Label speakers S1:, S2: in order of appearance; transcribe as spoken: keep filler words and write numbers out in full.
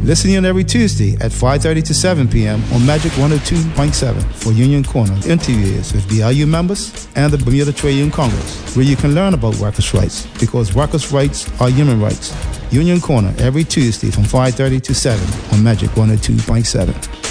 S1: Listen in every Tuesday at five thirty to seven p.m. on Magic one oh two point seven for Union Corner interviews with B I U members and the Bermuda Trade Union Congress, where you can learn about workers' rights, because workers' rights are human rights. Union Corner every Tuesday from five thirty to seven on Magic one oh two point seven.